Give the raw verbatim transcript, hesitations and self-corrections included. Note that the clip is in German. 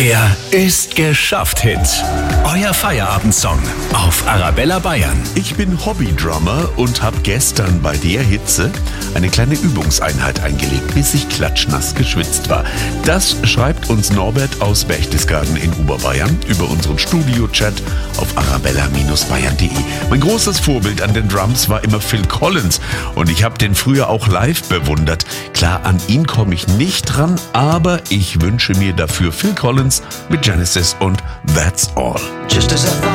Der ist geschafft Hit. Euer Feierabendsong auf Arabella Bayern. Ich bin Hobbydrummer und habe gestern bei der Hitze eine kleine Übungseinheit eingelegt, bis ich klatschnass geschwitzt war. Das schreibt uns Norbert aus Berchtesgaden in Oberbayern über unseren Studio-Chat auf arabella Bindestrich bayern punkt de. Mein großes Vorbild an den Drums war immer Phil Collins und ich habe den früher auch live bewundert. Klar, an ihn komme ich nicht dran, aber ich wünsche mir dafür Phil Collins mit Genesis und That's All. Just as I thought